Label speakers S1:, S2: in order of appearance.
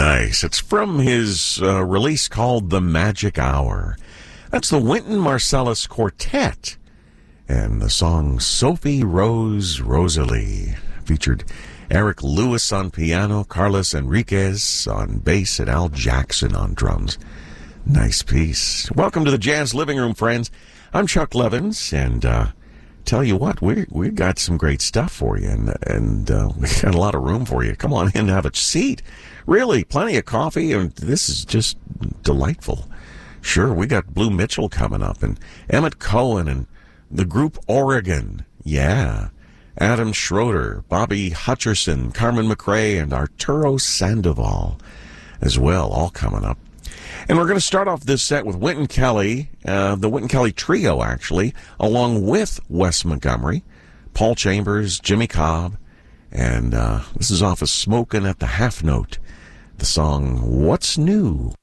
S1: Nice. It's from his release called The Magic Hour. That's the Wynton Marsalis Quartet. And the song Sophie Rose Rosalie featured Eric Lewis on piano, Carlos Enriquez on bass, and Al Jackson on drums. Nice piece. Welcome to the Jazz Living Room, friends. I'm Chuck Levins, and tell you what, we got some great stuff for you, and we got a lot of room for you. Come on in and have a seat. Really, plenty of coffee, and this is just delightful. Sure, we got Blue Mitchell coming up, and Emmett Cohen, and the group Oregon. Yeah. Adam Schroeder, Bobby Hutcherson, Carmen McRae, and Arturo Sandoval as well, all coming up. And we're going to start off this set with Wynton Kelly, the Wynton Kelly Trio, actually, along with Wes Montgomery, Paul Chambers, Jimmy Cobb, and this is off of Smokin' at the Half Note, the song What's New?